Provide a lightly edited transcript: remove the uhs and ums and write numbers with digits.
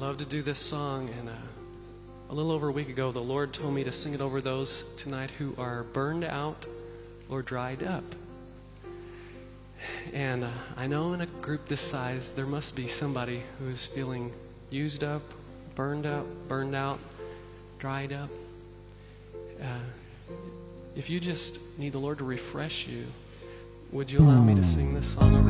love to do this song, and a little over a week ago, the Lord told me to sing it over those tonight who are burned out or dried up. And I know in a group this size, there must be somebody who is feeling used up, burned out, dried up. If you just need the Lord to refresh you, would you allow me to sing this song over